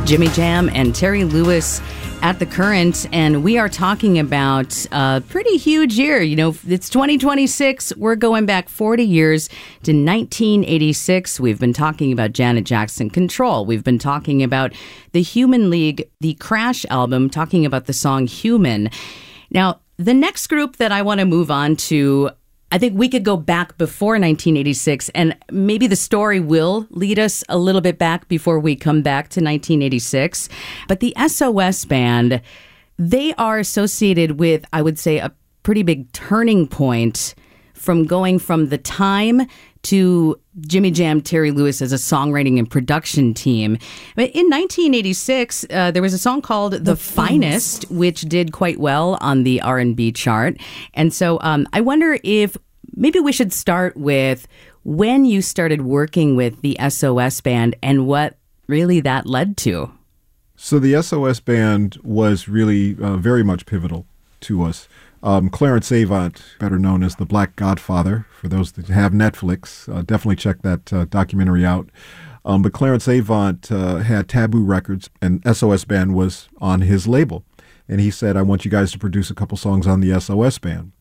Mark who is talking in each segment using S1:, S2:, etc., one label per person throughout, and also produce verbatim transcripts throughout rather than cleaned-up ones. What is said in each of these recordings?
S1: Jimmy Jam and Terry Lewis at The Current, and we are talking about a pretty huge year. You know, it's twenty twenty-six. We're going back forty years to nineteen eighty-six. We've been talking about Janet Jackson, Control. We've been talking about the Human League, the Crash album, talking about the song Human. Now, the next group that I want to move on to, I think we could go back before nineteen eighty-six, and maybe the story will lead us a little bit back before we come back to nineteen eighty-six. But the S O S Band, they are associated with, I would say, a pretty big turning point from going from the Time to Jimmy Jam, Terry Lewis as a songwriting and production team. But in nineteen eighty-six, uh, there was a song called The, the Finest, Finest, which did quite well on the R and B chart. And so um, I wonder if maybe we should start with when you started working with the S O S Band and what really that led to.
S2: So the S O S Band was really uh, very much pivotal to us. Um, Clarence Avant, better known as the Black Godfather, for those that have Netflix, uh, definitely check that uh, documentary out. Um, but Clarence Avant uh, had Taboo Records, and S O S Band was on his label. And he said, I want you guys to produce a couple songs on the S O S Band.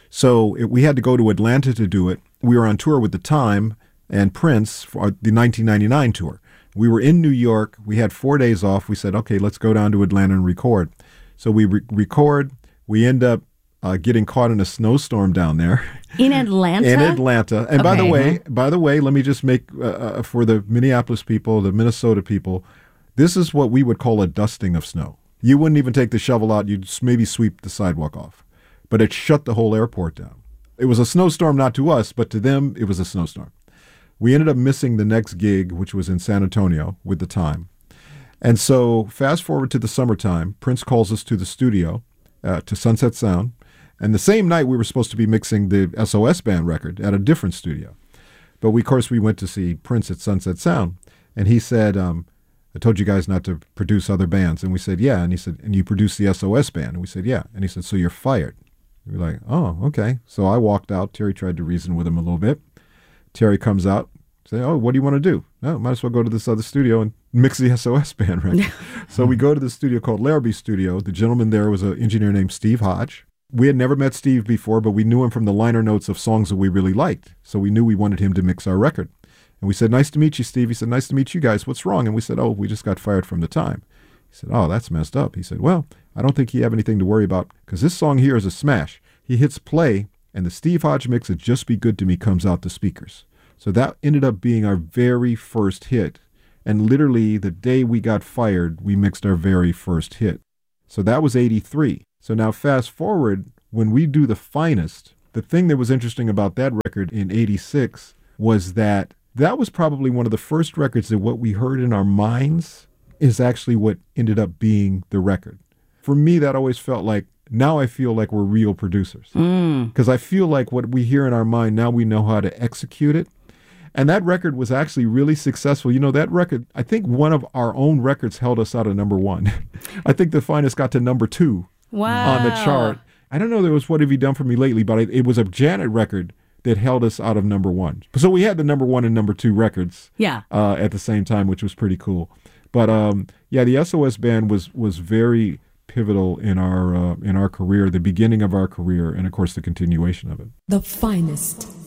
S2: So it, we had to go to Atlanta to do it. We were on tour with The Time and Prince for the nineteen ninety-nine tour. We were in New York. We had four days off. We said, okay, let's go down to Atlanta and record. So we re- record. We end up Uh, getting caught in a snowstorm down there.
S1: In Atlanta?
S2: In Atlanta. And
S1: okay.
S2: by the way, by the way, let me just make, uh, uh, for the Minneapolis people, the Minnesota people, this is what we would call a dusting of snow. You wouldn't even take the shovel out. You'd maybe sweep the sidewalk off. But it shut the whole airport down. It was a snowstorm, not to us, but to them, it was a snowstorm. We ended up missing the next gig, which was in San Antonio with The Time. And so fast forward to the summertime, Prince calls us to the studio, uh, to Sunset Sound. And the same night, we were supposed to be mixing the S O S Band record at a different studio. But we, of course, we went to see Prince at Sunset Sound. And he said, um, I told you guys not to produce other bands. And we said, yeah. And he said, and you produce the S O S Band? And we said, yeah. And he said, so you're fired. We were like, oh, okay. So I walked out. Terry tried to reason with him a little bit. Terry comes out, say, oh, what do you want to do? Oh, might as well go to this other studio and mix the S O S Band record. So we go to the studio called Larrabee Studio. The gentleman there was an engineer named Steve Hodge. We had never met Steve before, but we knew him from the liner notes of songs that we really liked. So we knew we wanted him to mix our record. And we said, nice to meet you, Steve. He said, nice to meet you guys. What's wrong? And we said, oh, we just got fired from The Time. He said, oh, that's messed up. He said, well, I don't think you have anything to worry about because this song here is a smash. He hits play, and the Steve Hodge mix of Just Be Good to Me comes out the speakers. So that ended up being our very first hit. And literally the day we got fired, we mixed our very first hit. So that was eighty-three. So now fast forward, when we do The Finest, the thing that was interesting about that record in eighty-six was that that was probably one of the first records that what we heard in our minds is actually what ended up being the record. For me, that always felt like, now I feel like we're real producers. Because mm. I feel like what we hear in our mind, now we know how to execute it. And that record was actually really successful. You know, that record, I think one of our own records held us out of number one. I think The Finest got to number two
S1: wow.
S2: on the chart. I don't know there was What Have You Done For Me Lately, but it, it was a Janet record that held us out of number one. So we had the number one and number two records
S1: yeah.
S2: uh, at the same time, which was pretty cool. But um, yeah, the S O S Band was was very pivotal in our uh, in our career, the beginning of our career, and of course the continuation of it.
S3: The Finest.